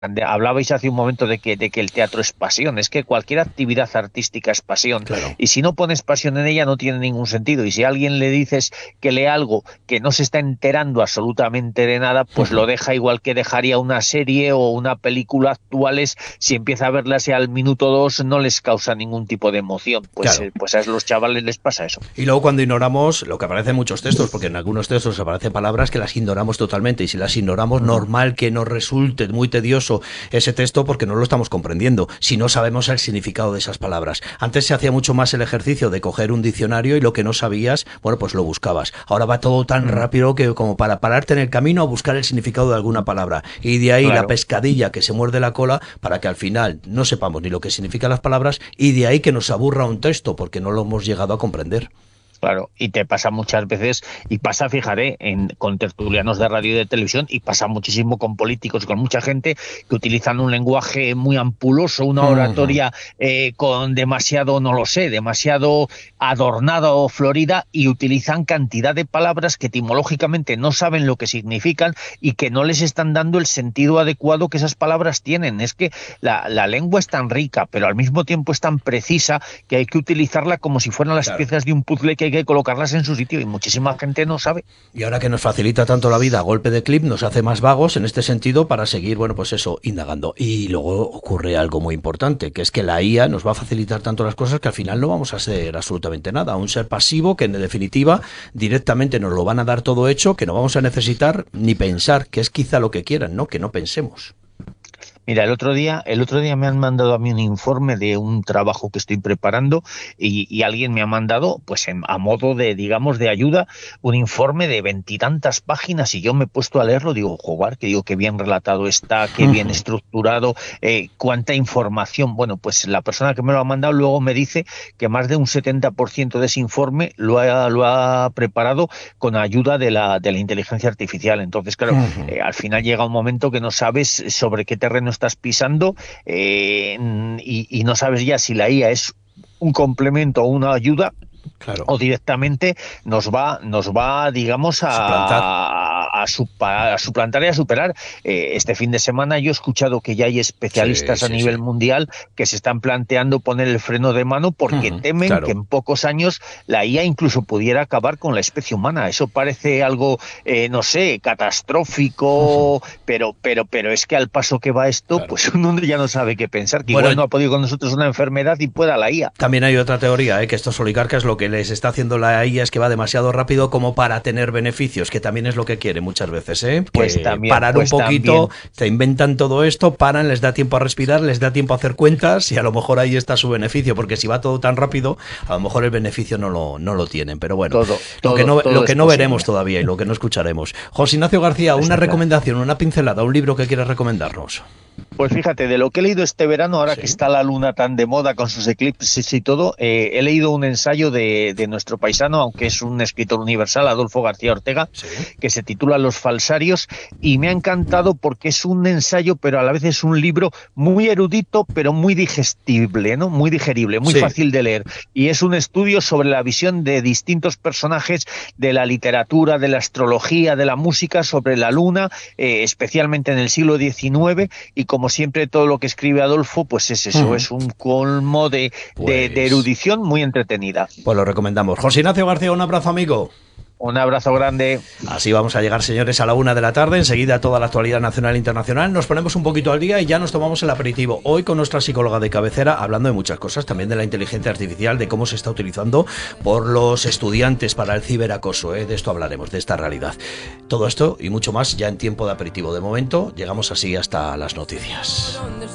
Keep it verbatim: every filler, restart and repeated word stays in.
de- hablabais hace un momento de que, de que el teatro es pasión. Es que cualquier actividad artística es pasión. Claro. Y si no pones pasión en ella, no tiene ningún sentido. Y si a alguien le dices que lea algo que no se está enterando absolutamente de nada, pues lo deja igual que dejaría una serie o una película actuales. Si empieza a verlas y al minuto dos no les causa ningún tipo de emoción. Pues, Claro. eh, pues a los chavales les pasa eso. Y luego cuando ignoramos lo que aparece en muchos textos, porque en algunos textos aparecen palabras que las ignoramos totalmente, y si las ignoramos, normal que nos resulte muy tedioso ese texto porque no lo estamos comprendiendo, si no sabemos el significado de esas palabras. Antes se hacía mucho más el ejercicio de coger un diccionario y lo que no sabías, bueno, pues lo buscabas. Ahora va todo tan rápido que como para pararte en el camino a buscar el significado de alguna palabra. Y de ahí Claro. la pescadilla que se muerde la cola para que al final no sepamos ni lo que significan las palabras, y de ahí que nos aburra un texto porque no lo hemos llegado a comprender. Claro, y te pasa muchas veces, y pasa, fíjate, en, con tertulianos de radio y de televisión, y pasa muchísimo con políticos, con mucha gente que utilizan un lenguaje muy ampuloso, una oratoria eh, con demasiado, no lo sé, demasiado adornada o florida, y utilizan cantidad de palabras que etimológicamente no saben lo que significan y que no les están dando el sentido adecuado que esas palabras tienen. Es que la, la lengua es tan rica, pero al mismo tiempo es tan precisa que hay que utilizarla como si fueran las Claro. piezas de un puzzle que hay que colocarlas en su sitio, y muchísima gente no sabe. Y ahora que nos facilita tanto la vida a golpe de clip, nos hace más vagos en este sentido para seguir, bueno, pues eso, indagando. Y luego ocurre algo muy importante, que es que la I A nos va a facilitar tanto las cosas que al final no vamos a hacer absolutamente nada. Un ser pasivo que en definitiva directamente nos lo van a dar todo hecho, que no vamos a necesitar ni pensar, que es quizá lo que quieran, ¿no? Que no pensemos. Mira, el otro día, el otro día me han mandado a mí un informe de un trabajo que estoy preparando, y, y alguien me ha mandado, pues en- a modo de, digamos, de ayuda, un informe de veintitantas páginas, y yo me he puesto a leerlo, digo, joder, que digo, qué bien relatado está, qué bien estructurado, eh, cuánta información. Bueno, pues la persona que me lo ha mandado luego me dice que más de un setenta por ciento de ese informe lo ha, lo ha preparado con ayuda de la, de la inteligencia artificial. Entonces, claro, eh, al final llega un momento que no sabes sobre qué terreno estás pisando, eh, y, y no sabes ya si la I A es un complemento o una ayuda, Claro. o directamente nos va, nos va, digamos, Suplantar. a, a, supa- a suplantar y a superar. Eh, este fin de semana yo he escuchado que ya hay especialistas Sí, a sí, nivel sí. mundial que se están planteando poner el freno de mano porque Ujú, temen claro. que en pocos años la I A incluso pudiera acabar con la especie humana. Eso parece algo, eh, no sé, catastrófico, pero, pero, pero es que al paso que va esto, Claro. pues uno ya no sabe qué pensar, que Bueno, igual no ha podido con nosotros una enfermedad y pueda la I A. también hay otra teoría, ¿eh? Que estos oligarcas lo que les está haciendo la I A es que va demasiado rápido como para tener beneficios, que también es lo que quiere muchas veces, ¿eh? Pues Que también, parar un pues poquito, también. se inventan todo esto, paran, les da tiempo a respirar, les da tiempo a hacer cuentas, y a lo mejor ahí está su beneficio, porque si va todo tan rápido, a lo mejor el beneficio no lo, no lo tienen. Pero bueno, Todo, lo que todo, no, todo lo que es no posible. veremos todavía y lo que no escucharemos. José Ignacio García, una Exacto. recomendación, una pincelada, un libro que quieras recomendarnos. Pues fíjate, de lo que he leído este verano, ahora Sí. que está la luna tan de moda con sus eclipses y todo, eh, he leído un ensayo de, de nuestro paisano, aunque es un escritor universal, Adolfo García Ortega, Sí. que se titula Los falsarios, y me ha encantado porque es un ensayo, pero a la vez es un libro muy erudito, pero muy digestible, ¿no? Muy digerible, muy Sí. fácil de leer. Y es un estudio sobre la visión de distintos personajes de la literatura, de la astrología, de la música, sobre la luna, eh, especialmente en el siglo diecinueve, y como siempre todo lo que escribe Adolfo, pues es eso, Ujú. es un colmo de, de, de Pues, erudición muy entretenida. pues lo recomendamos. José Ignacio García, un abrazo, amigo. Un abrazo grande. Así vamos a llegar, señores, a la una de la tarde. Enseguida toda la actualidad nacional e internacional. Nos ponemos un poquito al día y ya nos tomamos el aperitivo. Hoy con nuestra psicóloga de cabecera, hablando de muchas cosas, también de la inteligencia artificial, de cómo se está utilizando por los estudiantes para el ciberacoso. ¿eh? De esto hablaremos, de esta realidad. Todo esto y mucho más ya en tiempo de aperitivo. De momento, llegamos así hasta las noticias.